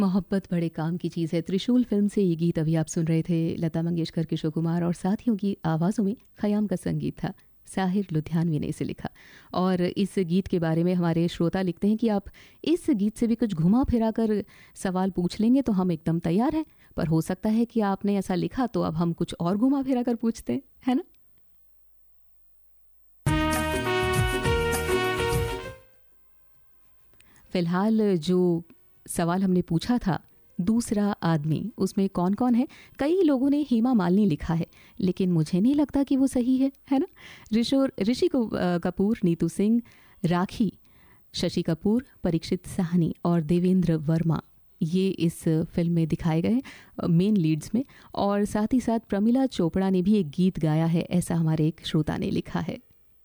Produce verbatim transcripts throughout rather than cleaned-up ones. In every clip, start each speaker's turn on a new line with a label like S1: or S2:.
S1: मोहब्बत बड़े काम की चीज़ है। त्रिशूल फिल्म से ये गीत अभी आप सुन रहे थे। लता मंगेशकर, किशोर कुमार और साथियों की आवाज़ों में खयाम का संगीत था। साहिर लुधियानवी ने इसे लिखा। और इस गीत के बारे में हमारे श्रोता लिखते हैं कि आप इस गीत से भी कुछ घुमा फिरा कर सवाल पूछ लेंगे तो हम एकदम तैयार हैं, पर हो सकता है कि आपने ऐसा लिखा तो अब हम कुछ और घुमा फिरा कर पूछते हैं, है ना। फिलहाल जो सवाल हमने पूछा था, दूसरा आदमी, उसमें कौन कौन है? कई लोगों ने हेमा मालिनी लिखा है, लेकिन मुझे नहीं लगता कि वो सही है, है ना। ऋषि ऋषि कपूर, नीतू सिंह, राखी, शशि कपूर, परीक्षित साहनी और देवेंद्र वर्मा, ये इस फिल्म में दिखाए गए मेन लीड्स में। और साथ ही साथ प्रमिला चोपड़ा ने भी एक गीत गाया है, ऐसा हमारे एक श्रोता ने लिखा है।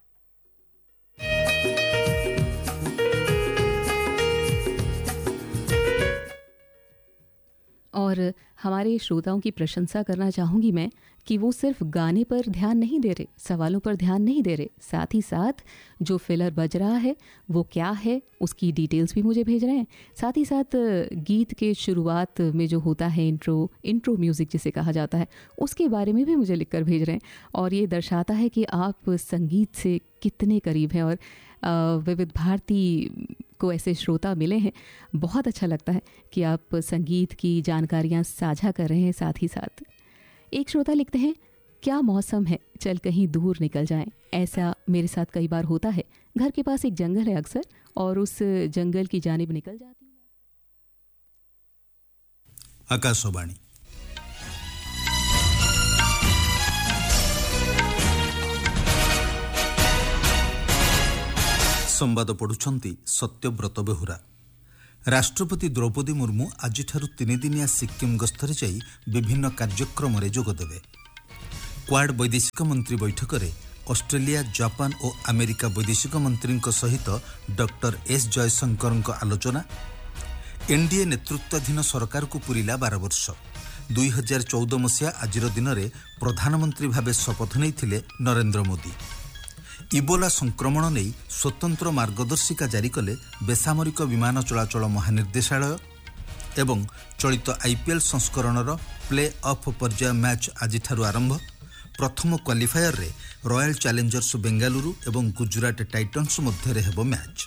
S1: और हमारे श्रोताओं की प्रशंसा करना चाहूँगी मैं कि वो सिर्फ गाने पर ध्यान नहीं दे रहे, सवालों पर ध्यान नहीं दे रहे, साथ ही साथ जो फिलर बज रहा है वो क्या है उसकी डिटेल्स भी मुझे भेज रहे हैं। साथ ही साथ गीत के शुरुआत में जो होता है इंट्रो इंट्रो म्यूज़िक जिसे कहा जाता है, उसके बारे में भी मुझे लिखकर भेज रहे हैं। और ये दर्शाता है कि आप संगीत से कितने करीब हैं और विविध भारती को ऐसे श्रोता मिले हैं। बहुत अच्छा लगता है कि आप संगीत की जानकारियाँ साझा कर रहे हैं। साथ ही साथ एक श्रोता लिखते हैं, क्या मौसम है, चल कहीं दूर निकल जाएं। ऐसा मेरे साथ कई बार होता है। घर के पास एक जंगल है अक्सर, और उस जंगल की जानिब निकल जाती हूँ।
S2: आकाशवाणी संवाद पढ़ुछंती सत्यव्रत बेहुरा। राष्ट्रपति द्रौपदी मुर्मू आजिठारु तीनिदिनिया सिक्किम गस्तरे जाई विभिन्न कार्यक्रम रे जोग देबे। क्वाड वैदेशिक मंत्री बैठक रे ऑस्ट्रेलिया, जापान और अमेरिका वैदेशिक मंत्री सहित डॉक्टर एस जयशंकर आलोचना। एनडीए नेतृत्वाधीन सरकार को पूरिला बारह वर्ष। दुई हजार चौदह मसीहा आज दिन में प्रधानमंत्री भावे शपथ नहीं नरेंद्र मोदी। इबोला संक्रमण नहीं स्वतंत्र मार्गदर्शिका जारी कले बेसामरिक विमान चलाचल महानिर्देशालय। एवं चलित आईपीएल संस्करणर प्ले ऑफ पर्याय मैच आज आरंभ। प्रथम क्वालिफायर रे रॉयल चैलेंजर्स बेंगालुरु एवं गुजरात टाइटन्स मध्य हेबो मैच।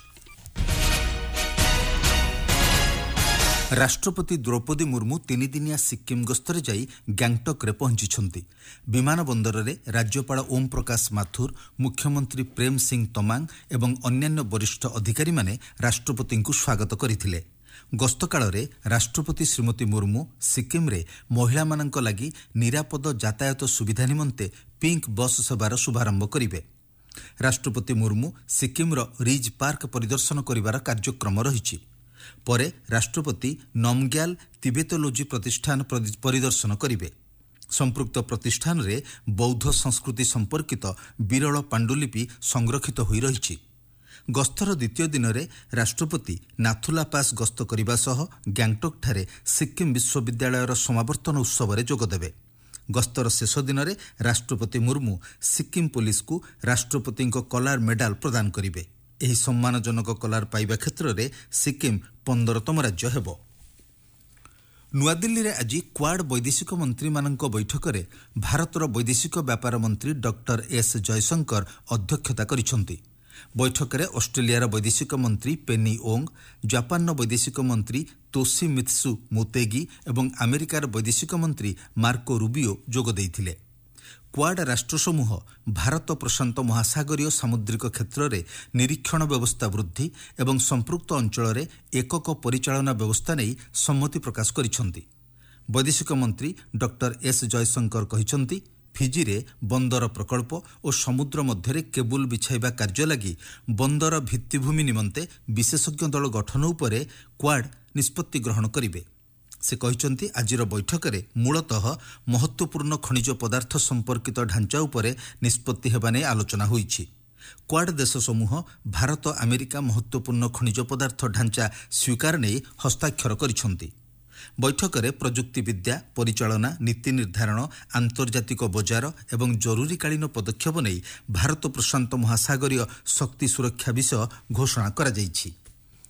S2: राष्ट्रपति द्रौपदी मुर्मू तीन दिनिया सिक्किम गस्तरे जाई गैंगटक रे पहुंची। विमान बंदर रे राज्यपाल ओम प्रकाश माथुर, मुख्यमंत्री प्रेम सिंह तमांग एवं अन्यान्य वरिष्ठ अधिकारी माने राष्ट्रपति को स्वागत करथिले। गस्त काल रे राष्ट्रपति श्रीमती मुर्मू सिक्किम रे महिला मानक लागि निरापद यातायात सुविधा निमंते पिंक बस सेवार शुभारंभ करिवे। राष्ट्रपति मुर्मू सिक्किम रो रिज पार्क परिदर्शन करिवार कार्यक्रम रहिछि। परे राष्ट्रपति नमग्याल तिबेतोलॉजी प्रतिष्ठान परिदर्शन करिवे। संपृक्त प्रतिष्ठान रे बौद्ध संस्कृति संपर्कित विरल पांडुलिपि संरक्षित होई रहिछि। गस्तर द्वितीय दिन रे राष्ट्रपति नाथुला पास गस्त करिबा सह गैंगटक ठारे सिक्किम विश्वविद्यालयर समावर्तन उत्सव रे जोग देबे। गस्तर शेष दिन रे राष्ट्रपति मुर्मू सिक्किम पुलिस को राष्ट्रपति कलार मेडाल प्रदान करिवे। एही सम्मानजनक कलार पाइबा क्षेत्र में सिक्किम पंद्रहतम राज्य हेबो। नुआदिल्ली रे आज क्वाड वैदेशिक मंत्री मानक बैठक रे भारतर वैदेशिक व्यापार मंत्री डॉक्टर एस जयशंकर अध्यक्षता करिसंती। बैठक रे ऑस्ट्रेलियार वैदेशिक मंत्री पेनी ओंग, जापान वैदेशिक मंत्री तोशिमित्सु मोतेगी एवं अमेरिकार वैदेशिक मंत्री मार्को रूबियो जोग देइथिले। क्वाड राष्ट्र समूह भारत प्रशांत महासागरीय सामुद्रिक क्षेत्र में निरीक्षण व्यवस्था वृद्धि एवं संपृक्त अंचल में एकक परिचालना व्यवस्था नहीं सम्मति प्रकाश करिसंती। वैदेशिक मंत्री डॉक्टर एस जयशंकर कहिसंती, फिजी रे बंदर प्रकल्प और समुद्र मध्य केबुल बिछाइबा कार्य लगी बंदर भित्तिभूमि निमंते विशेषज्ञ दल गठन उपरे क्वाड निष्पत्ति ग्रहण करिवे। से कहिसंती आजिर बैठक रे मूलतः महत्वपूर्ण खनिज पदार्थ संपर्कित ढांचा उपरे निष्पत्ति हेबा नै आलोचना होईछि। क्वाड देश समूह भारत अमेरिका महत्वपूर्ण खनिज पदार्थ ढांचा स्वीकार नै हस्ताक्षर करिसंती। बैठक रे प्रजुक्ति विद्या, परिचालना, नीति निर्धारण, आंतर्जातिक बजार एवं जरूरीकालीन पदक्षेप नै भारत प्रशांत महासागरीय शक्ति सुरक्षा विषय घोषणा करा जाइछि।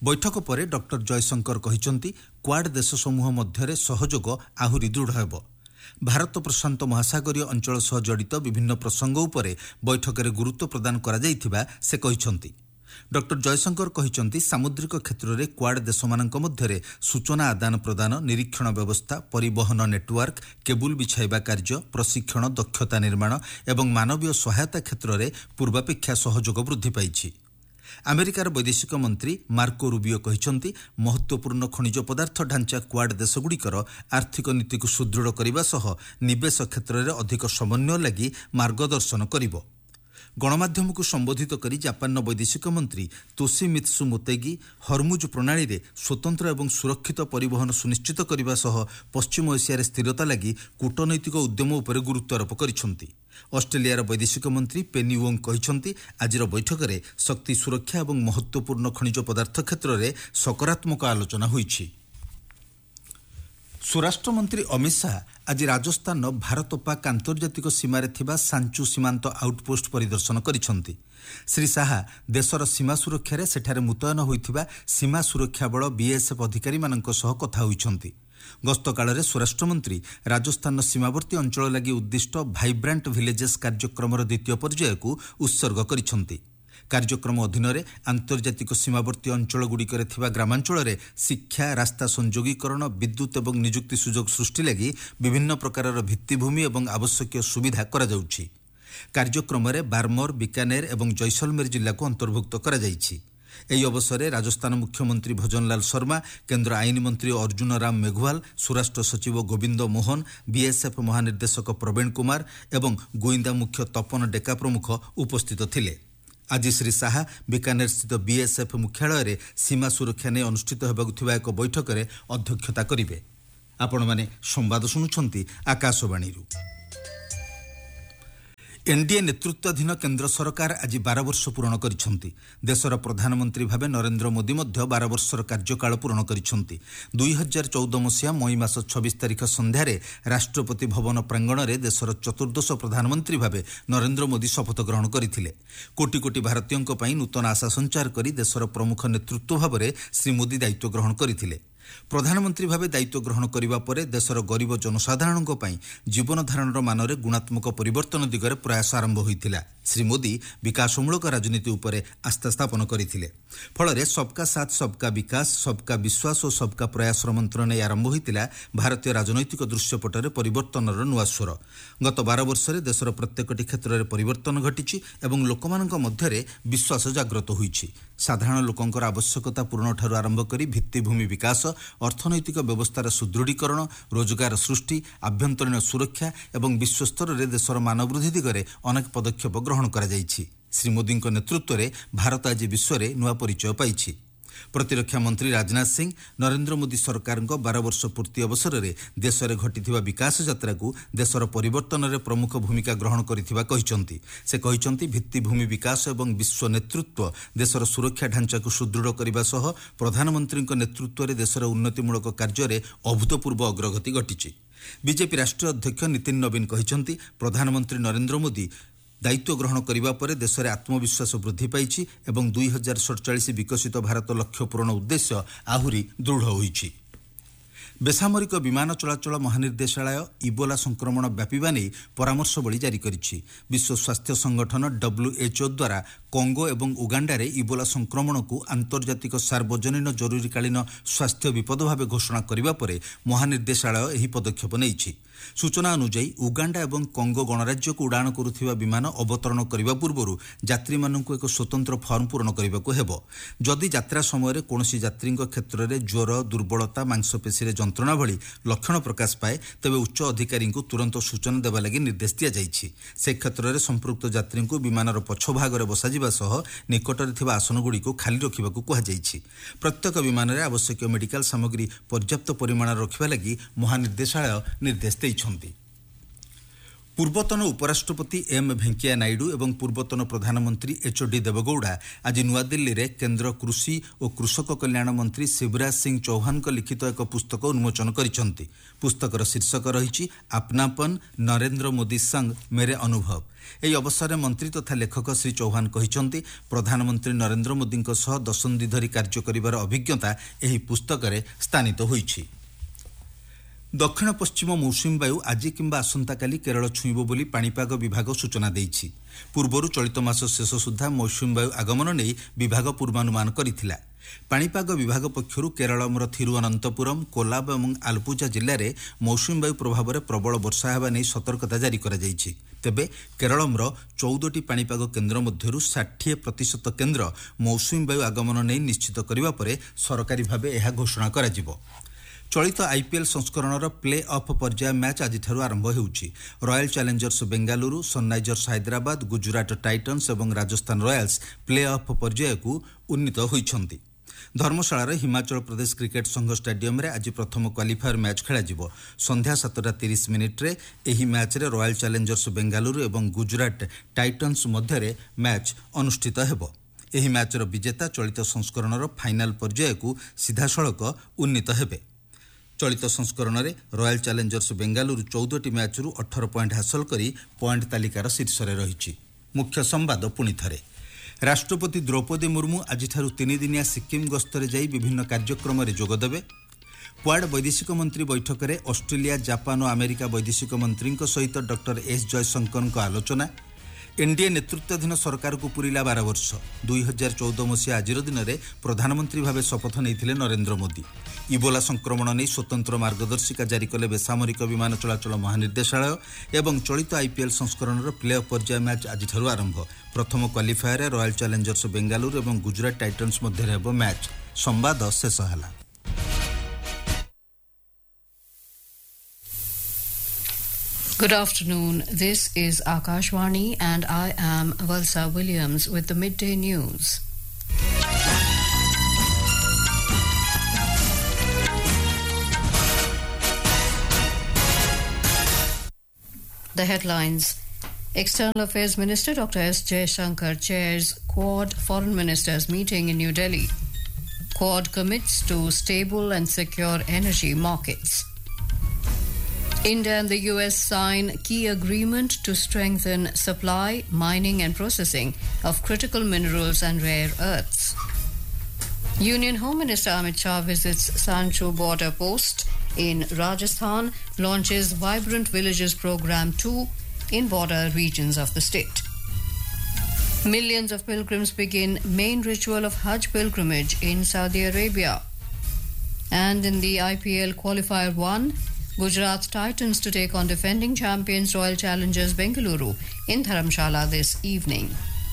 S2: ବୈଠକ ପରେ ଡକ୍ଟର ଜୟଶଙ୍କର କହିଛନ୍ତି କ୍ୱାଡ୍ ଦେଶ ସମୂହ ମଧ୍ୟରେ ସହଯୋଗ ଆହୁରି ଦୃଢ଼ ହେବ। ଭାରତ ପ୍ରଶାନ୍ତ ମହାସାଗରୀୟ ଅଞ୍ଚଳ ସହ ଜଡ଼ିତ ବିଭିନ୍ନ ପ୍ରସଙ୍ଗ ଉପରେ ବୈଠକରେ ଗୁରୁତ୍ୱ ପ୍ରଦାନ କରାଯାଇଥିବା ସେ କହିଛନ୍ତି। ଡକ୍ଟର ଜୟଶଙ୍କର କହିଛନ୍ତି ସାମୁଦ୍ରିକ କ୍ଷେତ୍ରରେ କ୍ୱାଡ୍ ଦେଶମାନଙ୍କ ମଧ୍ୟରେ ସୂଚନା ଆଦାନ ପ୍ରଦାନ, ନିରୀକ୍ଷଣ ବ୍ୟବସ୍ଥା, ପରିବହନ ନେଟୱାର୍କ, କେବୁଲ ବିଛାଇବା କାର୍ଯ୍ୟ, ପ୍ରଶିକ୍ଷଣ, ଦକ୍ଷତା ନିର୍ମାଣ ଏବଂ ମାନବୀୟ ସହାୟତା କ୍ଷେତ୍ରରେ ପୂର୍ବାପେକ୍ଷା ସହଯୋଗ ବୃଦ୍ଧି ପାଇଛି। ଆମେରିକାର ବୈଦେଶିକ ମନ୍ତ୍ରୀ ମାର୍କୋ ରୁବିଓ କହିଛନ୍ତି ମହତ୍ୱପୂର୍ଣ୍ଣ ଖଣିଜ ପଦାର୍ଥ ଢାଞ୍ଚା କ୍ୱାଡ୍ ଦେଶଗୁଡ଼ିକର ଆର୍ଥିକ ନୀତିକୁ ସୁଦୃଢ଼ କରିବା ସହ ନିବେଶ କ୍ଷେତ୍ରରେ ଅଧିକ ସମନ୍ୱୟ ଲାଗି ମାର୍ଗଦର୍ଶନ କରିବ। ଗଣମାଧ୍ୟମକୁ ସମ୍ବୋଧିତ କରି ଜାପାନର ବୈଦେଶିକ ମନ୍ତ୍ରୀ ତୋଶିମିତ୍ସୁ ମୋତେଗି ହର୍ମୁଜ ପ୍ରଣାଳୀରେ ସ୍ୱତନ୍ତ୍ର ଏବଂ ସୁରକ୍ଷିତ ପରିବହନ ସୁନିଶ୍ଚିତ କରିବା ସହ ପଶ୍ଚିମ ଏସିଆରେ ସ୍ଥିରତା ଲାଗି କୂଟନୈତିକ ଉଦ୍ୟମ ଉପରେ ଗୁରୁତ୍ୱାରୋପ କରିଛନ୍ତି। ଅଷ୍ଟ୍ରେଲିଆର ବୈଦେଶିକ ମନ୍ତ୍ରୀ ପେନି ୱୋଙ୍ଗ କହିଛନ୍ତି ଆଜିର ବୈଠକରେ ଶକ୍ତି ସୁରକ୍ଷା ଏବଂ ମହତ୍ୱପୂର୍ଣ୍ଣ ଖଣିଜ ପଦାର୍ଥ କ୍ଷେତ୍ରରେ ସକାରାତ୍ମକ ଆଲୋଚନା ହୋଇଛି। ସ୍ୱରାଷ୍ଟ୍ରମନ୍ତ୍ରୀ ଅମିତ ଶାହା ଆଜି ରାଜସ୍ଥାନର ଭାରତ ପାକ୍ ଆନ୍ତର୍ଜାତିକ ସୀମାରେ ଥିବା ସାଞ୍ଚୁ ସୀମାନ୍ତ ଆଉଟ୍ପୋଷ୍ଟ ପରିଦର୍ଶନ କରିଛନ୍ତି। ଶ୍ରୀ ଶାହା ଦେଶର ସୀମା ସୁରକ୍ଷାରେ ସେଠାରେ ମୁତୟନ ହୋଇଥିବା ସୀମା ସୁରକ୍ଷା ବଳ ବିଏସ୍ଏଫ୍ ଅଧିକାରୀମାନଙ୍କ ସହ କଥା ହୋଇଛନ୍ତି। ଗସ୍ତ କାଳରେ ସ୍ୱରାଷ୍ଟ୍ରମନ୍ତ୍ରୀ ରାଜସ୍ଥାନର ସୀମାବର୍ତ୍ତୀ ଅଞ୍ଚଳ ଲାଗି ଉଦ୍ଦିଷ୍ଟ ଭାଇବ୍ରାଣ୍ଟ ଭିଲେଜେସ୍ କାର୍ଯ୍ୟକ୍ରମର ଦ୍ୱିତୀୟ ପର୍ଯ୍ୟାୟକୁ ଉତ୍ସର୍ଗ କରିଛନ୍ତି। କାର୍ଯ୍ୟକ୍ରମ ଅଧୀନରେ ଆନ୍ତର୍ଜାତିକ ସୀମାବର୍ତ୍ତୀ ଅଞ୍ଚଳଗୁଡ଼ିକରେ ଥିବା ଗ୍ରାମାଞ୍ଚଳରେ ଶିକ୍ଷା, ରାସ୍ତା ସଂଯୋଗୀକରଣ, ବିଦ୍ୟୁତ୍ ଏବଂ ନିଯୁକ୍ତି ସୁଯୋଗ ସୃଷ୍ଟି ଲାଗି ବିଭିନ୍ନ ପ୍ରକାରର ଭିତ୍ତିଭୂମି ଏବଂ ଆବଶ୍ୟକୀୟ ସୁବିଧା କରାଯାଉଛି। କାର୍ଯ୍ୟକ୍ରମରେ ବାର୍ମର, ବିକାନେର ଏବଂ ଜୈସଲମେର ଜିଲ୍ଲାକୁ ଅନ୍ତର୍ଭୁକ୍ତ କରାଯାଇଛି। ଏହି ଅବସରରେ ରାଜସ୍ଥାନ ମୁଖ୍ୟମନ୍ତ୍ରୀ ଭଜନଲାଲ ଶର୍ମା, କେନ୍ଦ୍ର ଆଇନ ମନ୍ତ୍ରୀ ଅର୍ଜୁନ ରାମ ମେଘୱାଲ, ସ୍ୱରାଷ୍ଟ୍ର ସଚିବ ଗୋବିନ୍ଦ ମୋହନ, ବିଏସ୍ଏଫ୍ ମହାନିର୍ଦ୍ଦେଶକ ପ୍ରବୀଣ କୁମାର ଏବଂ ଗୋଇନ୍ଦା ମୁଖ୍ୟ ତପନ ଡେକା ପ୍ରମୁଖ ଉପସ୍ଥିତ ଥିଲେ। ଆଜି ଶ୍ରୀ ଶାହା ବିକାନେରସ୍ଥିତ ବିଏସ୍ଏଫ୍ ମୁଖ୍ୟାଳୟରେ ସୀମା ସୁରକ୍ଷା ନେଇ ଅନୁଷ୍ଠିତ ହେବାକୁ ଥିବା ଏକ ବୈଠକରେ ଅଧ୍ୟକ୍ଷତା କରିବେ। ଆପଣମାନେ ସମ୍ବାଦ ଶୁଣୁଛନ୍ତି ଆକାଶବାଣୀରୁ। ଏନ୍ଡିଏ ନେତୃତ୍ୱାଧୀନ କେନ୍ଦ୍ର ସରକାର ଆଜି ବାର ବର୍ଷ ପୂରଣ କରିଛନ୍ତି। ଦେଶର ପ୍ରଧାନମନ୍ତ୍ରୀ ଭାବେ ନରେନ୍ଦ୍ର ମୋଦି ମଧ୍ୟ ବାର ବର୍ଷର କାର୍ଯ୍ୟକାଳ ପୂରଣ କରିଛନ୍ତି। ଦୁଇ ହଜାର ଚଉଦ ମସିହା ମଇ ମାସ ଛବିଶ ତାରିଖ ସନ୍ଧ୍ୟାରେ ରାଷ୍ଟ୍ରପତି ଭବନ ପ୍ରାଙ୍ଗଣରେ ଦେଶର ଚତୁର୍ଦ୍ଦଶ ପ୍ରଧାନମନ୍ତ୍ରୀ ଭାବେ ନରେନ୍ଦ୍ର ମୋଦି ଶପଥ ଗ୍ରହଣ କରିଥିଲେ। କୋଟି କୋଟି ଭାରତୀୟଙ୍କ ପାଇଁ ନୂତନ ଆଶା ସଞ୍ଚାର କରି ଦେଶର ପ୍ରମୁଖ ନେତୃତ୍ୱ ଭାବରେ ଶ୍ରୀ ମୋଦି ଦାୟିତ୍ୱ ଗ୍ରହଣ କରିଥିଲେ। ପ୍ରଧାନମନ୍ତ୍ରୀ ଭାବେ ଦାୟିତ୍ୱ ଗ୍ରହଣ କରିବା ପରେ ଦେଶର ଗରିବ ଜନସାଧାରଣଙ୍କ ପାଇଁ ଜୀବନ ଧାରଣର ମାନରେ ଗୁଣାତ୍ମକ ପରିବର୍ତ୍ତନ ଦିଗରେ ପ୍ରୟାସ ଆରମ୍ଭ ହୋଇଥିଲା। ଶ୍ରୀ ମୋଦି ବିକାଶମୂଳକ ରାଜନୀତି ଉପରେ ଆସ୍ଥା ସ୍ଥାପନ କରିଥିଲେ। ଫଳରେ ସବକା ସାଥ ସବକା ବିକାଶ, ସବକା ବିଶ୍ୱାସ ଓ ସବକା ପ୍ରୟାସର ମନ୍ତ୍ର ନେଇ ଆରମ୍ଭ ହୋଇଥିଲା ଭାରତୀୟ ରାଜନୈତିକ ଦୃଶ୍ୟପଟରେ ପରିବର୍ତ୍ତନର ନୂଆ ସ୍ୱର। ଗତ ବାର ବର୍ଷରେ ଦେଶର ପ୍ରତ୍ୟେକଟି କ୍ଷେତ୍ରରେ ପରିବର୍ତ୍ତନ ଘଟିଛି ଏବଂ ଲୋକମାନଙ୍କ ମଧ୍ୟରେ ବିଶ୍ୱାସ ଜାଗ୍ରତ ହୋଇଛି। ସାଧାରଣ ଲୋକଙ୍କର ଆବଶ୍ୟକତା ପୂରଣଠାରୁ ଆରମ୍ଭ କରି ଭିତ୍ତିଭୂମି ବିକାଶ, ଅର୍ଥନୈତିକ ବ୍ୟବସ୍ଥାର ସୁଦୃଢ଼ୀକରଣ, ରୋଜଗାର ସୃଷ୍ଟି, ଆଭ୍ୟନ୍ତରୀଣ ସୁରକ୍ଷା ଏବଂ ବିଶ୍ୱସ୍ତରରେ ଦେଶର ମାନ ବୃଦ୍ଧି ଦିଗରେ ଅନେକ ପଦକ୍ଷେପ ଗ୍ରହଣ କରାଯାଇଛି। ଶ୍ରୀ ମୋଦିଙ୍କ ନେତୃତ୍ୱରେ ଭାରତ ଆଜି ବିଶ୍ୱରେ ନୂଆ ପରିଚୟ ପାଇଛି। ପ୍ରତିରକ୍ଷା ମନ୍ତ୍ରୀ ରାଜନାଥ ସିଂ ନରେନ୍ଦ୍ର ମୋଦି ସରକାରଙ୍କ ବାର ବର୍ଷ ପୂର୍ତ୍ତି ଅବସରରେ ଦେଶରେ ଘଟିଥିବା ବିକାଶ ଯାତ୍ରାକୁ ଦେଶର ପରିବର୍ତ୍ତନରେ ପ୍ରମୁଖ ଭୂମିକା ଗ୍ରହଣ କରିଥିବା କହିଛନ୍ତି। ସେ କହିଛନ୍ତି ଭିତ୍ତିଭୂମି ବିକାଶ ଏବଂ ବିଶ୍ୱ ନେତୃତ୍ୱ ଦେଶର ସୁରକ୍ଷା ଢାଞ୍ଚାକୁ ସୁଦୃଢ଼ କରିବା ସହ ପ୍ରଧାନମନ୍ତ୍ରୀଙ୍କ ନେତୃତ୍ୱରେ ଦେଶର ଉନ୍ନତିମୂଳକ କାର୍ଯ୍ୟରେ ଅଭୂତପୂର୍ବ ଅଗ୍ରଗତି ଘଟିଛି। ବିଜେପି ରାଷ୍ଟ୍ରୀୟ ଅଧ୍ୟକ୍ଷ ନୀତିନ ନବୀନ କହିଛନ୍ତି ପ୍ରଧାନମନ୍ତ୍ରୀ ନରେନ୍ଦ୍ର ମୋଦି ଦାୟିତ୍ୱ ଗ୍ରହଣ କରିବା ପରେ ଦେଶରେ ଆତ୍ମବିଶ୍ୱାସ ବୃଦ୍ଧି ପାଇଛି ଏବଂ ଦୁଇ ହଜାର ସତଚାଳିଶ ବିକଶିତ ଭାରତ ଲକ୍ଷ୍ୟ ପୂରଣ ଉଦ୍ଦେଶ୍ୟ ଆହୁରି ଦୃଢ଼ ହୋଇଛି। ବେସାମରିକ ବିମାନ ଚଳାଚଳ ମହାନିର୍ଦ୍ଦେଶାଳୟ ଇବୋଲା ସଂକ୍ରମଣ ବ୍ୟାପିବା ନେଇ ପରାମର୍ଶବଳୀ ଜାରି କରିଛି। ବିଶ୍ୱ ସ୍ୱାସ୍ଥ୍ୟ ସଂଗଠନ ଡବ୍ଲ୍ୟୁଏଚ୍ଓ ଦ୍ୱାରା କଙ୍ଗୋ ଏବଂ ଉଗାଣ୍ଡାରେ ଇବୋଲା ସଂକ୍ରମଣକୁ ଆନ୍ତର୍ଜାତିକ ସାର୍ବଜନୀନ ଜରୁରୀକାଳୀନ ସ୍ୱାସ୍ଥ୍ୟ ବିପଦ ଭାବେ ଘୋଷଣା କରିବା ପରେ ମହାନିର୍ଦ୍ଦେଶାଳୟ ଏହି ପଦକ୍ଷେପ ନେଇଛି। ସୂଚନା ଅନୁଯାୟୀ ଉଗାଣ୍ଡା ଏବଂ କଙ୍ଗୋ ଗଣରାଜ୍ୟକୁ ଉଡ଼ାଣ କରୁଥିବା ବିମାନ ଅବତରଣ କରିବା ପୂର୍ବରୁ ଯାତ୍ରୀମାନଙ୍କୁ ଏକ ସ୍ୱତନ୍ତ୍ର ଫର୍ମ ପୂରଣ କରିବାକୁ ହେବ। ଯଦି ଯାତ୍ରା ସମୟରେ କୌଣସି ଯାତ୍ରୀଙ୍କ କ୍ଷେତ୍ରରେ ଜ୍ୱର, ଦୁର୍ବଳତା, ମାଂସପେଶୀରେ ଯନ୍ତ୍ରଣା ଭଳି ଲକ୍ଷଣ ପ୍ରକାଶ ପାଏ ତେବେ ଉଚ୍ଚ ଅଧିକାରୀଙ୍କୁ ତୁରନ୍ତ ସୂଚନା ଦେବା ଲାଗି ନିର୍ଦ୍ଦେଶ ଦିଆଯାଇଛି। ସେ କ୍ଷେତ୍ରରେ ସମ୍ପୃକ୍ତ ଯାତ୍ରୀଙ୍କୁ ବିମାନର ପଛ ଭାଗରେ ବସାଯିବା ସହ ନିକଟରେ ଥିବା ଆସନଗୁଡ଼ିକୁ ଖାଲି ରଖିବାକୁ କୁହାଯାଇଛି। ପ୍ରତ୍ୟେକ ବିମାନରେ ଆବଶ୍ୟକୀୟ ମେଡିକାଲ ସାମଗ୍ରୀ ପର୍ଯ୍ୟାପ୍ତ ପରିମାଣରେ ରଖିବା ଲାଗି ମହାନିର୍ଦ୍ଦେଶାଳୟ ନିର୍ଦ୍ଦେଶ ଦେଇଛନ୍ତି। ପୂର୍ବତନ ଉପରାଷ୍ଟ୍ରପତି ଏମ୍ ଭେଙ୍କିୟା ନାଇଡୁ ଏବଂ ପୂର୍ବତନ ପ୍ରଧାନମନ୍ତ୍ରୀ ଏଚ୍ଡି ଦେବଗୌଡ଼ା ଆଜି ନୂଆଦିଲ୍ଲୀରେ କେନ୍ଦ୍ର କୃଷି ଓ କୃଷକ କଲ୍ୟାଣ ମନ୍ତ୍ରୀ ଶିବରାଜ ସିଂ ଚୌହାନଙ୍କ ଲିଖିତ ଏକ ପୁସ୍ତକ ଉନ୍ମୋଚନ କରିଛନ୍ତି। ପୁସ୍ତକର ଶୀର୍ଷକ ରହିଛି ଆପନାପନ୍ ନରେନ୍ଦ୍ର ମୋଦି ସଂଗ ମେରେ ଅନୁଭବ। ଏହି ଅବସରରେ ମନ୍ତ୍ରୀ ତଥା ଲେଖକ ଶ୍ରୀ ଚୌହାନ କହିଛନ୍ତି, ପ୍ରଧାନମନ୍ତ୍ରୀ ନରେନ୍ଦ୍ର ମୋଦିଙ୍କ ସହ ଦଶନ୍ଧି ଧରି କାର୍ଯ୍ୟ କରିବାର ଅଭିଜ୍ଞତା ଏହି ପୁସ୍ତକରେ ସ୍ଥାନିତ ହୋଇଛି। ଦକ୍ଷିଣ ପଶ୍ଚିମ ମୌସୁମୀ ବାୟୁ ଆଜି କିମ୍ବା ଆସନ୍ତାକାଲି କେରଳ ଛୁଇଁବ ବୋଲି ପାଣିପାଗ ବିଭାଗ ସୂଚନା ଦେଇଛି। ପୂର୍ବରୁ ଚଳିତ ମାସ ଶେଷ ସୁଦ୍ଧା ମୌସୁମୀ ବାୟୁ ଆଗମନ ନେଇ ବିଭାଗ ପୂର୍ବାନୁମାନ କରିଥିଲା। ପାଣିପାଗ ବିଭାଗ ପକ୍ଷରୁ କେରଳର ଥିରୁଅନନ୍ତପୁରମ୍, କୋଲାବ ଏବଂ ଆଲପୁଜା ଜିଲ୍ଲାରେ ମୌସୁମୀ ବାୟୁ ପ୍ରଭାବରେ ପ୍ରବଳ ବର୍ଷା ହେବା ନେଇ ସତର୍କତା ଜାରି କରାଯାଇଛି। ତେବେ କେରଳର ଚଉଦଟି ପାଣିପାଗ କେନ୍ଦ୍ର ମଧ୍ୟରୁ ଷାଠିଏ ପ୍ରତିଶତ କେନ୍ଦ୍ର ମୌସୁମୀ ବାୟୁ ଆଗମନ ନେଇ ନିଶ୍ଚିତ କରିବା ପରେ ସରକାରୀ ଭାବେ ଏହା ଘୋଷଣା କରାଯିବ। ଚଳିତ ଆଇପିଏଲ୍ ସଂସ୍କରଣର ପ୍ଲେ ଅଫ୍ ପର୍ଯ୍ୟାୟ ମ୍ୟାଚ୍ ଆଜିଠାରୁ ଆରମ୍ଭ ହେଉଛି। Royal challengers Bengaluru, Sunrisers Hyderabad, Gujarat Titans ଏବଂ ରାଜସ୍ଥାନ ରୟାଲ୍ସ ପ୍ଲେ ଅଫ୍ ପର୍ଯ୍ୟାୟକୁ ଉନ୍ନୀତ ହୋଇଛନ୍ତି। ଧର୍ମଶାଳାର ହିମାଚଳ ପ୍ରଦେଶ କ୍ରିକେଟ୍ ସଂଘ ଷ୍ଟାଡିୟମରେ ଆଜି ପ୍ରଥମ କ୍ୱାଲିଫାୟର ମ୍ୟାଚ୍ ଖେଳାଯିବ। ସନ୍ଧ୍ୟା ସାତଟା ତିରିଶ ମିନିଟ୍ରେ ଏହି ମ୍ୟାଚ୍ରେ ରୟାଲ ଚ୍ୟାଲେଞ୍ଜର୍ସ ବେଙ୍ଗାଲୁରୁ ଏବଂ ଗୁଜୁରାଟ ଟାଇଟନ୍ସ ମଧ୍ୟରେ ମ୍ୟାଚ୍ ଅନୁଷ୍ଠିତ ହେବ। ଏହି ମ୍ୟାଚ୍ର ବିଜେତା ଚଳିତ ସଂସ୍କରଣର ଫାଇନାଲ୍ ପର୍ଯ୍ୟାୟକୁ ସିଧାସଳଖ ଉନ୍ନୀତ ହେବେ। ଚଳିତ ସଂସ୍କରଣରେ ରୟାଲ ଚ୍ୟାଲେଞ୍ଜର୍ସ ବେଙ୍ଗାଲୁରୁ ଚଉଦଟି ମ୍ୟାଚ୍ରୁ ଅଠର ପଏଣ୍ଟ ହାସଲ କରି ପଏଣ୍ଟ ତାଲିକାର ଶୀର୍ଷରେ ରହିଛି। ମୁଖ୍ୟ ସମ୍ବାଦ ପୁଣି ଥରେ। ରାଷ୍ଟ୍ରପତି ଦ୍ରୌପଦୀ ମୁର୍ମୁ ଆଜିଠାରୁ ତିନିଦିନିଆ ସିକ୍କିମ୍ ଗସ୍ତରେ ଯାଇ ବିଭିନ୍ନ କାର୍ଯ୍ୟକ୍ରମରେ ଯୋଗଦେବେ। କ୍ୱାଡ୍ ବୈଦେଶିକ ମନ୍ତ୍ରୀ ବୈଠକରେ ଅଷ୍ଟ୍ରେଲିଆ, ଜାପାନ ଓ ଆମେରିକା ବୈଦେଶିକ ମନ୍ତ୍ରୀଙ୍କ ସହିତ ଡକ୍ଟର ଏସ୍ ଜୟଶଙ୍କରଙ୍କ ଆଲୋଚନା। ଏନ୍ଡିଏ ନେତୃତ୍ୱାଧୀନ ସରକାରକୁ ପୁରିଲା ବାର ବର୍ଷ। ଦୁଇ ହଜାର ଚଉଦ ମସିହା ଆଜିର ଦିନରେ ପ୍ରଧାନମନ୍ତ୍ରୀ ଭାବେ ଶପଥ ନେଇଥିଲେ ନରେନ୍ଦ୍ର ମୋଦି। ଇବୋଲା ସଂକ୍ରମଣ ନେଇ ସ୍ୱତନ୍ତ୍ର ମାର୍ଗଦର୍ଶିକା ଜାରି କଲେ ବେସାମରିକ ବିମାନ ଚଳାଚଳ ମହାନିର୍ଦ୍ଦେଶାଳୟ। ଏବଂ ଚଳିତ ଆଇପିଏଲ୍ ସଂସ୍କରଣର ପ୍ଲେ ଅଫ୍ ପର୍ଯ୍ୟାୟ ମ୍ୟାଚ୍ ଆଜିଠାରୁ ଆରମ୍ଭ। ପ୍ରଥମ କ୍ୱାଲିଫାୟରରେ ରୟାଲ ଚ୍ୟାଲେଞ୍ଜର୍ସ ବେଙ୍ଗାଲୁରୁ ଏବଂ ଗୁଜୁରାଟ ଟାଇଟନ୍ସ ମଧ୍ୟରେ ହେବ ମ୍ୟାଚ୍। ସମ୍ବାଦ ଶେଷ ହେଲା।
S3: Good afternoon. This is Akashvani and I am Valsa Williams with the midday news. The headlines. External Affairs Minister Doctor S. Jaishankar chairs Quad Foreign Ministers meeting in New Delhi. Quad commits to stable and secure energy markets. India and the U S sign key agreement to strengthen supply, mining and processing of critical minerals and rare earths. Union Home Minister Amit Shah visits Sanchu border post in Rajasthan, launches Vibrant Villages Programme two in border regions of the state. Millions of pilgrims begin main ritual of Hajj pilgrimage in Saudi Arabia. And in the I P L Qualifier one, Gujarat Titans to take on defending champions Royal Challengers Bengaluru in Dharamshala this evening.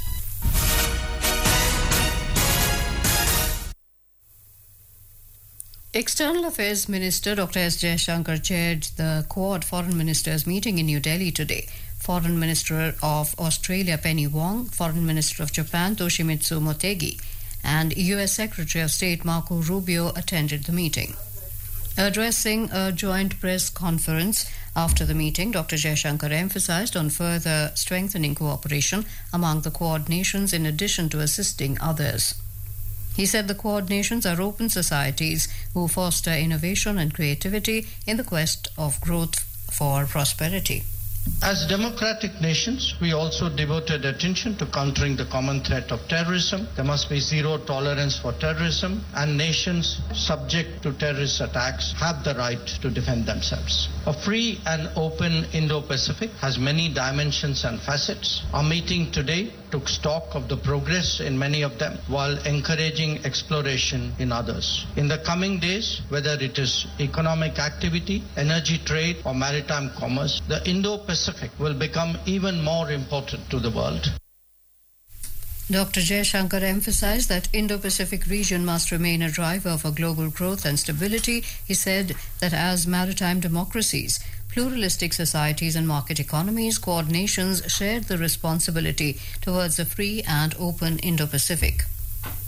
S3: External Affairs Minister Doctor S. Jaishankar chaired the Quad Foreign Ministers meeting in New Delhi today. Foreign Minister of Australia Penny Wong, Foreign Minister of Japan Toshimitsu Motegi, and U S Secretary of State Marco Rubio attended the meeting. Addressing a joint press conference after the meeting, Doctor Jaishankar emphasized on further strengthening cooperation among the Quad nations in addition to assisting others. He said the Quad nations are open societies who foster innovation and creativity in the quest of growth for prosperity.
S4: As democratic nations, we also devoted attention to countering the common threat of terrorism. There must be zero tolerance for terrorism, and nations subject to terrorist attacks have the right to defend themselves. A free and open Indo-Pacific has many dimensions and facets. Our meeting today took stock of the progress in many of them while encouraging exploration in others. In the coming days, whether it is economic activity, energy trade or maritime commerce, the Indo-Pacific will become even more important to the world.
S3: Doctor Jaishankar emphasized that Indo-Pacific region must remain a driver for global growth and stability. He said that as maritime democracies, pluralistic societies and market economies, Quad nations shared the responsibility towards a free and open Indo-Pacific.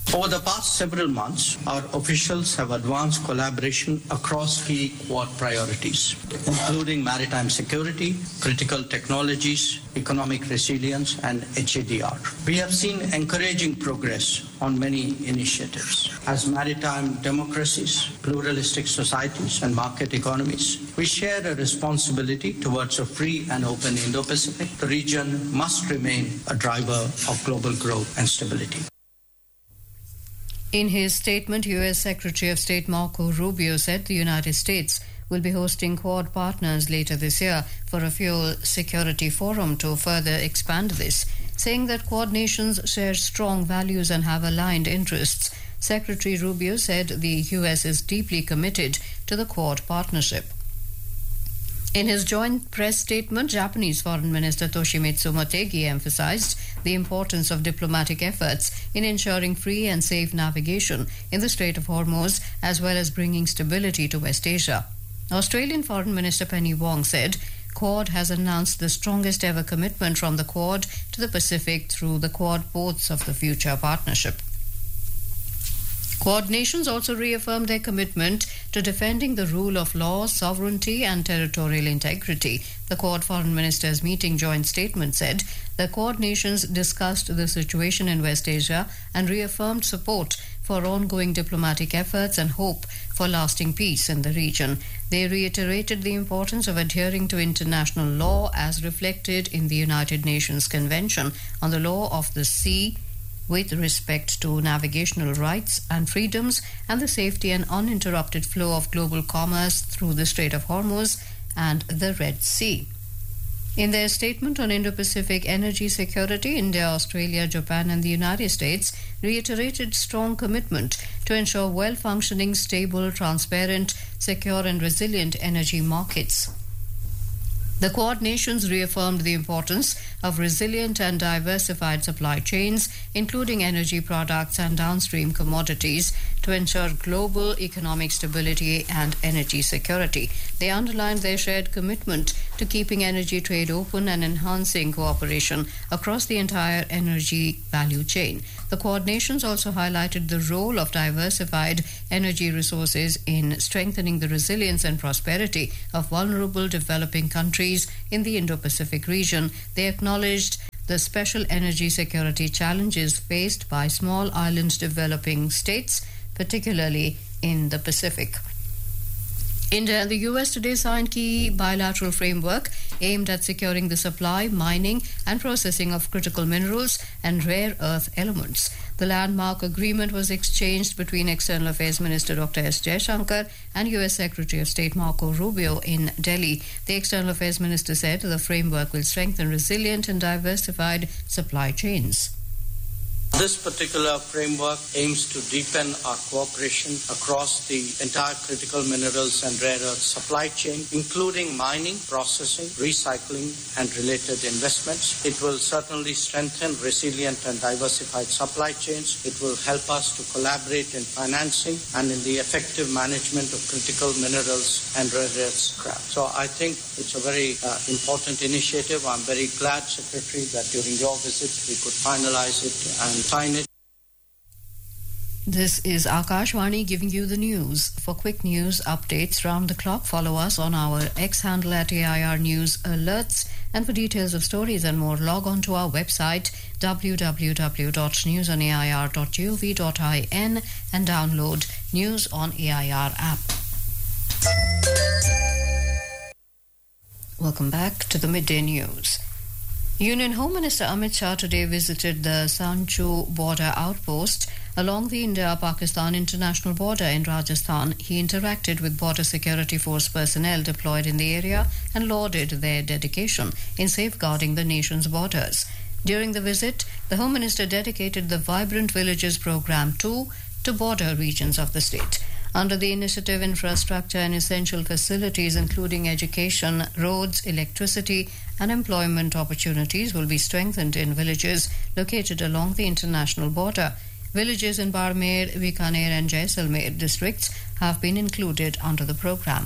S4: Over the past several months, our officials have advanced collaboration across key Quad priorities, including maritime security, critical technologies, economic resilience, and H A D R. We have seen encouraging progress on many initiatives. As maritime democracies, pluralistic societies, and market economies, we share a responsibility towards a free and open Indo-Pacific. The region must remain a driver of global growth and stability.
S3: In his statement, U S Secretary of State Marco Rubio said the United States will be hosting Quad partners later this year for a fuel security forum to further expand this, saying that Quad nations share strong values and have aligned interests. Secretary Rubio said the U S is deeply committed to the Quad partnership. In his joint press statement, Japanese Foreign Minister Toshimitsu Motegi emphasized the importance of diplomatic efforts in ensuring free and safe navigation in the Strait of Hormuz, as well as bringing stability to West Asia. Australian Foreign Minister Penny Wong said Quad has announced the strongest ever commitment from the Quad to the Pacific through the Quad Ports of the Future partnership. Quad nations also reaffirmed their commitment to defending the rule of law, sovereignty and territorial integrity. The Quad foreign ministers' meeting joint statement said the Quad nations discussed the situation in West Asia and reaffirmed support for ongoing diplomatic efforts and hope for lasting peace in the region. They reiterated the importance of adhering to international law as reflected in the United Nations Convention on the Law of the Sea, with respect to navigational rights and freedoms and the safety and uninterrupted flow of global commerce through the Strait of Hormuz and the Red Sea. In their statement on Indo-Pacific energy security, India, Australia, Japan and the United States reiterated strong commitment to ensure well-functioning, stable, transparent, secure and resilient energy markets. The Quad nations reaffirmed the importance of resilient and diversified supply chains, including energy products and downstream commodities, to ensure global economic stability and energy security. They underlined their shared commitment to keeping energy trade open and enhancing cooperation across the entire energy value chain. The Quad nations also highlighted the role of diversified energy resources in strengthening the resilience and prosperity of vulnerable developing countries in the Indo-Pacific region. They acknowledged the special energy security challenges faced by small island developing states, particularly in the Pacific. India and the U S today signed key bilateral framework aimed at securing the supply, mining and processing of critical minerals and rare earth elements. The landmark agreement was exchanged between External Affairs Minister Doctor S Jaishankar and U S Secretary of State Marco Rubio in Delhi. The External Affairs Minister said the framework will strengthen resilient and diversified supply chains.
S4: This particular framework aims to deepen our cooperation across the entire critical minerals and rare earth supply chain, including mining, processing, recycling, and related investments. It will certainly strengthen resilient and diversified supply chains. It will help us to collaborate in financing and in the effective management of critical minerals and rare earth scrap. So I think it's a very uh, important initiative. I'm very glad, Secretary, that during your visit we could finalize it and sign it.
S3: This is Akashvani giving you the news. For quick news updates round the clock, follow us on our X handle at A I R News Alerts. And for details of stories and more, log on to our website w w w dot news on a i r dot gov dot in and download News on A I R app. Welcome back to the Midday News. Union Home Minister Amit Shah today visited the Sanchu border outpost along the India-Pakistan international border in Rajasthan. He interacted with Border Security Force personnel deployed in the area and lauded their dedication in safeguarding the nation's borders. During the visit, the Home Minister dedicated the Vibrant Villages Programme two to border regions of the state. Under the initiative, infrastructure and essential facilities including education, roads, electricity and employment opportunities will be strengthened in villages located along the international border. Villages in Barmer, Bikaner and Jaisalmer districts have been included under the programme.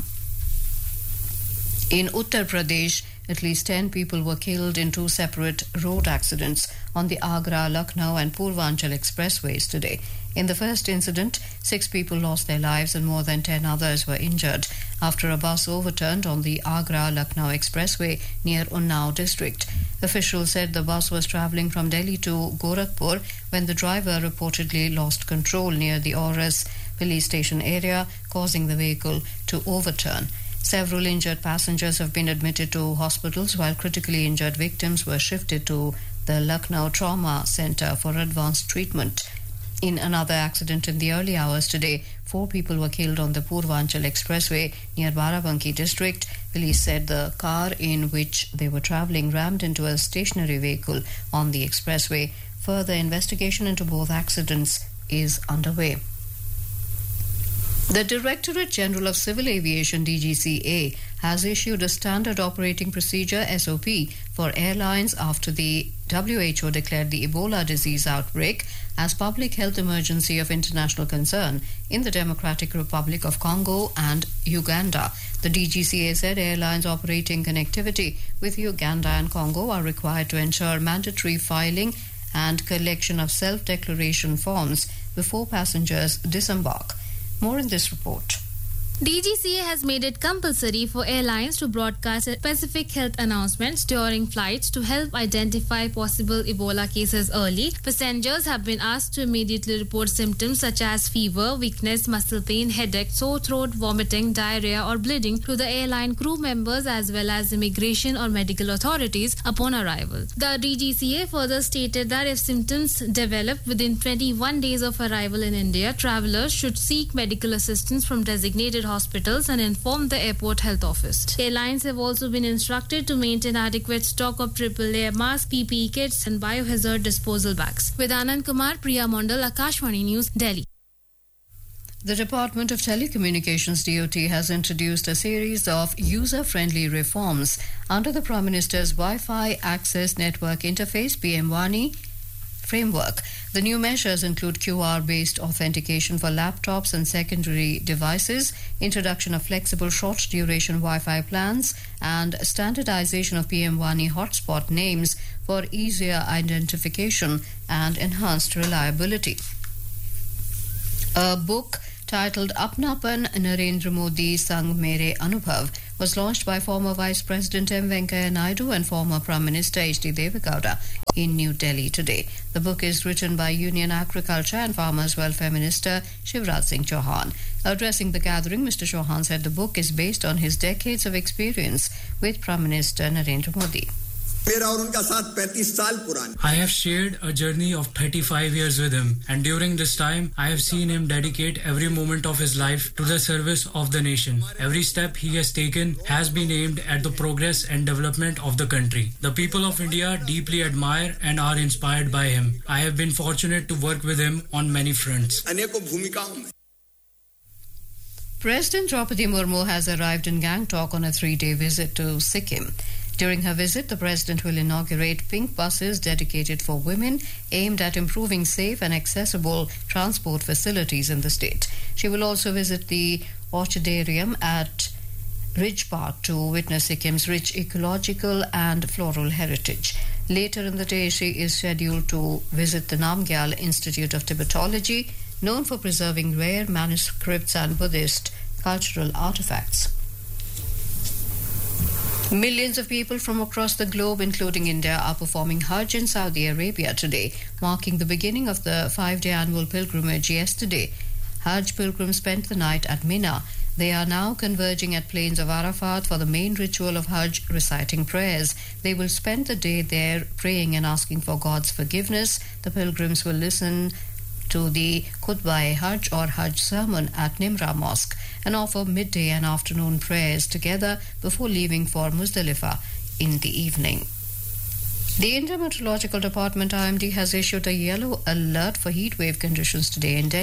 S3: In Uttar Pradesh, at least ten people were killed in two separate road accidents on the Agra, Lucknow and Purvanchal expressways today. In the first incident, six people lost their lives and more than ten others were injured after a bus overturned on the Agra-Lucknow expressway near Unnao district. Officials said the bus was travelling from Delhi to Gorakhpur when the driver reportedly lost control near the Auras police station area, causing the vehicle to overturn. Several injured passengers have been admitted to hospitals, while critically injured victims were shifted to the Lucknow Trauma Centre for advanced treatment. In another accident in the early hours today, four people were killed on the Purvanchal expressway near Barabanki district. Police said the car in which they were travelling rammed into a stationary vehicle on the expressway. Further investigation into both accidents is underway. The Directorate General of Civil Aviation, D G C A, has issued a standard operating procedure S O P for airlines after the W H O declared the Ebola disease outbreak as public health emergency of international concern in the Democratic Republic of Congo and Uganda. The D G C A said airlines operating connectivity with Uganda and Congo are required to ensure mandatory filing and collection of self-declaration forms before passengers disembark. More in this report.
S5: D G C A has made it compulsory for airlines to broadcast specific health announcements during flights to help identify possible Ebola cases early. Passengers have been asked to immediately report symptoms such as fever, weakness, muscle pain, headache, sore throat, vomiting, diarrhea or bleeding to the airline crew members as well as immigration or medical authorities upon arrival. The D G C A further stated that if symptoms develop within twenty-one days of arrival in India, travelers should seek medical assistance from designated hospitals and inform the airport health office. Airlines have also been instructed to maintain adequate stock of triple layer masks, P P E kits and biohazard disposal bags. With Anand Kumar, Priya Mondal, Akashvani News, Delhi.
S3: The Department of Telecommunications D O T has introduced a series of user-friendly reforms under the Prime Minister's Wi-Fi Access Network Interface P M WANI framework. The new measures include Q R-based authentication for laptops and secondary devices, introduction of flexible short-duration Wi-Fi plans, and standardization of P M WANI hotspot names for easier identification and enhanced reliability. A book titled Apnapan Narendra Modi Sang Mere Anubhav was launched by former Vice President M. Venkaiah Naidu and former Prime Minister H D Devegowda in New Delhi today. The book is written by Union Agriculture and Farmers Welfare Minister Shivraj Singh Chauhan. Addressing the gathering, Mister Chauhan said the book is based on his decades of experience with Prime Minister Narendra Modi.
S6: I have shared a journey of thirty-five years with him, and during this time, I have seen him dedicate every moment of his life to the service of the nation. Every step he has taken has been aimed at the progress and development of the country. The people of India deeply admire and are inspired by him. I have been fortunate to work with him on many fronts.
S3: President Draupadi Murmu has arrived in Gangtok on a three-day visit to Sikkim. During her visit, the President will inaugurate pink buses dedicated for women aimed at improving safe and accessible transport facilities in the state. She will also visit the orchidarium at Ridge Park to witness Sikkim's rich ecological and floral heritage. Later in the day, she is scheduled to visit the Namgyal Institute of Tibetology, known for preserving rare manuscripts and Buddhist cultural artifacts. Millions of people from across the globe, including India, are performing Hajj in Saudi Arabia today, marking the beginning of the five-day annual pilgrimage yesterday. Hajj pilgrims spent the night at Mina. They are now converging at plains of Arafat for the main ritual of Hajj, reciting prayers. They will spend the day there praying and asking for God's forgiveness. The pilgrims will listen to the Khutbah-e-Hajj or Hajj sermon at Nimra Mosque and offer midday and afternoon prayers together before leaving for Muzdalifah in the evening. The Indian Meteorological Department I M D has issued a yellow alert for heat wave conditions today in Delhi.